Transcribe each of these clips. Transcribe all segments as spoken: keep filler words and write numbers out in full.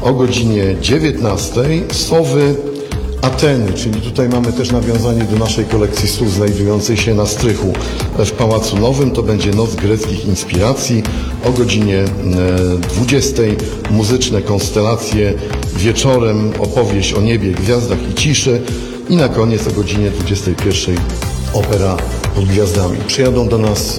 o godzinie dziewiętnastej Sowy Ateny, czyli tutaj mamy też nawiązanie do naszej kolekcji słów znajdującej się na strychu w Pałacu Nowym. To będzie Noc Greckich Inspiracji o godzinie dwudziestej. Muzyczne konstelacje, wieczorem opowieść o niebie, gwiazdach i ciszy i na koniec o godzinie dwudziestej pierwszej opera pod gwiazdami. Przyjadą do nas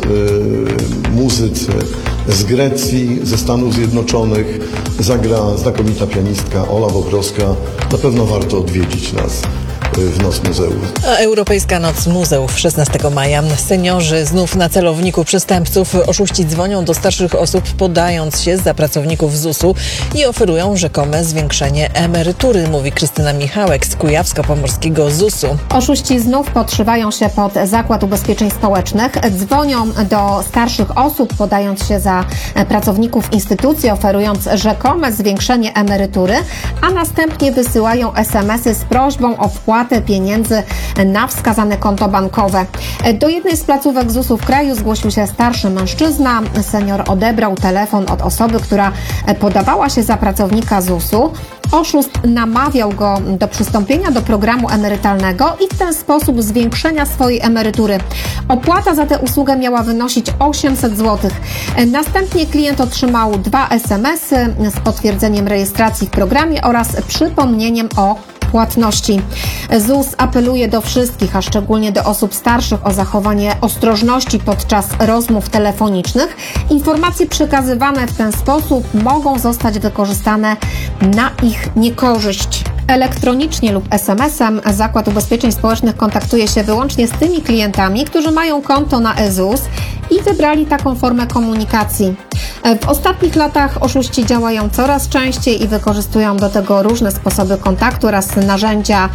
y, muzycy z Grecji, ze Stanów Zjednoczonych. Zagra znakomita pianistka Ola Bobrowska. Na pewno warto odwiedzić nas w Noc Muzeów. A Europejska Noc Muzeów szesnastego maja. Seniorzy znów na celowniku przestępców. Oszuści dzwonią do starszych osób, podając się za pracowników Z U S-u i oferują rzekome zwiększenie emerytury, mówi Krystyna Michałek z Kujawsko-Pomorskiego Z U S-u. Oszuści znów podszywają się pod Zakład Ubezpieczeń Społecznych. Dzwonią do starszych osób, podając się za pracowników instytucji, oferując rzekome zwiększenie emerytury, a następnie wysyłają es em esy z prośbą o wpłatę pieniędzy na wskazane konto bankowe. Do jednej z placówek Z U S-u w kraju zgłosił się starszy mężczyzna. Senior odebrał telefon od osoby, która podawała się za pracownika Z U S-u. Oszust namawiał go do przystąpienia do programu emerytalnego i w ten sposób zwiększenia swojej emerytury. Opłata za tę usługę miała wynosić osiemset złotych. Następnie klient otrzymał dwa es em esy z potwierdzeniem rejestracji w programie oraz przypomnieniem o płatności. Z U S apeluje do wszystkich, a szczególnie do osób starszych, o zachowanie ostrożności podczas rozmów telefonicznych. Informacje przekazywane w ten sposób mogą zostać wykorzystane na ich niekorzyść. Elektronicznie lub es em esem Zakład Ubezpieczeń Społecznych kontaktuje się wyłącznie z tymi klientami, którzy mają konto na e Z U S i wybrali taką formę komunikacji. W ostatnich latach oszuści działają coraz częściej i wykorzystują do tego różne sposoby kontaktu oraz narzędzia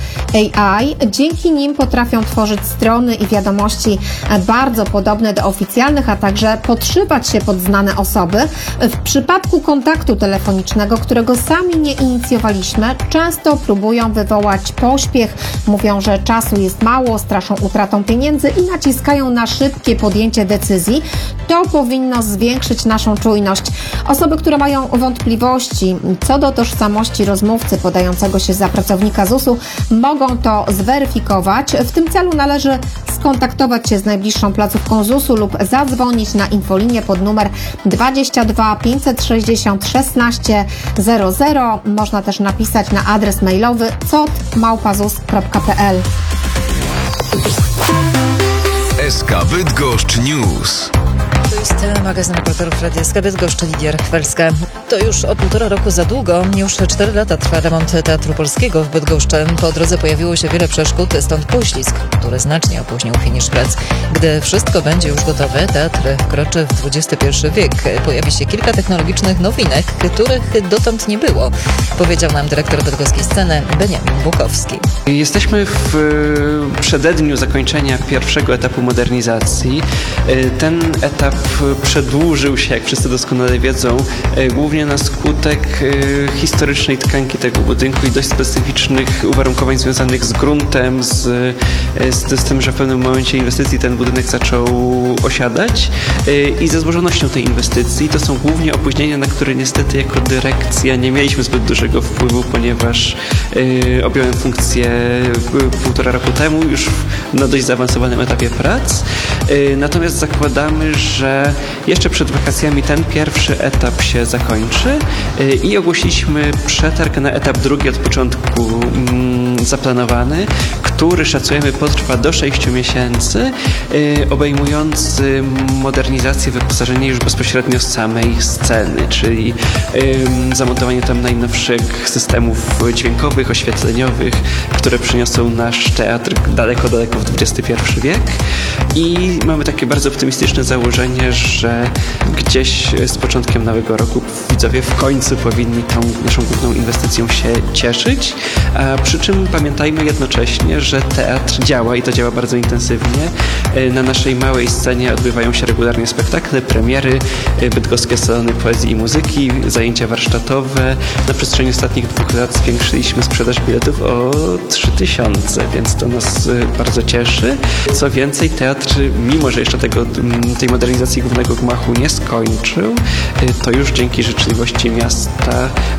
A I. Dzięki nim potrafią tworzyć strony i wiadomości bardzo podobne do oficjalnych, a także podszywać się pod znane osoby. W przypadku kontaktu telefonicznego, którego sami nie inicjowaliśmy, często próbują wywołać pośpiech, mówią, że czasu jest mało, straszą utratą pieniędzy i naciskają na szybkie podjęcie decyzji. To powinno zwiększyć naszą czujność. Osoby, które mają wątpliwości co do tożsamości rozmówcy podającego się za pracownika Z U S-u, mogą to zweryfikować. W tym celu należy skontaktować się z najbliższą placówką Z U S-u lub zadzwonić na infolinię pod numer dwadzieścia dwa pięćset sześćdziesiąt szesnaście zero zero. Można też napisać na adres mailowy cot małpa zus kropka p l. S K Bydgoszcz News. To jest magazyn reporterów Radia S K Bydgoszcz, Lidia Rachwelska. To już od półtora roku za długo. Już cztery lata trwa remont Teatru Polskiego w Bydgoszczy. Po drodze pojawiło się wiele przeszkód, stąd poślizg, który znacznie opóźnił finisz prac. Gdy wszystko będzie już gotowe, teatr kroczy w dwudziesty pierwszy wiek. Pojawi się kilka technologicznych nowinek, których dotąd nie było, powiedział nam dyrektor bydgoskiej sceny Beniamin Bukowski. Jesteśmy w przededniu zakończenia pierwszego etapu modernizacji. Ten etap przedłużył się, jak wszyscy doskonale wiedzą, głównie na skutek historycznej tkanki tego budynku i dość specyficznych uwarunkowań związanych z gruntem, z, z, z tym, że w pewnym momencie inwestycji ten budynek zaczął osiadać i ze złożonością tej inwestycji. To są głównie opóźnienia, na które niestety jako dyrekcja nie mieliśmy zbyt dużego wpływu, ponieważ objąłem funkcję półtora roku temu, już na dość zaawansowanym etapie prac. Natomiast zakładamy, że jeszcze przed wakacjami ten pierwszy etap się zakończy i ogłosiliśmy przetarg na etap drugi od początku mm, zaplanowany, który szacujemy potrwa do sześciu miesięcy, obejmujący modernizację, wyposażenie już bezpośrednio samej sceny, czyli zamontowanie tam najnowszych systemów dźwiękowych, oświetleniowych, które przyniosą nasz teatr daleko, daleko w dwudziesty pierwszy wiek. I mamy takie bardzo optymistyczne założenie, że gdzieś z początkiem nowego roku widzowie w końcu powinni tą naszą główną inwestycją się cieszyć. A przy czym pamiętajmy jednocześnie, że teatr działa i to działa bardzo intensywnie. Na naszej małej scenie odbywają się regularnie spektakle, premiery, bydgoskie salony poezji i muzyki, zajęcia warsztatowe. Na przestrzeni ostatnich dwóch lat zwiększyliśmy sprzedaż biletów o trzy tysiące, więc to nas bardzo cieszy. Co więcej, teatr, mimo że jeszcze tego, tej modernizacji głównego gmachu nie skończył, to już dzięki życzliwości miasta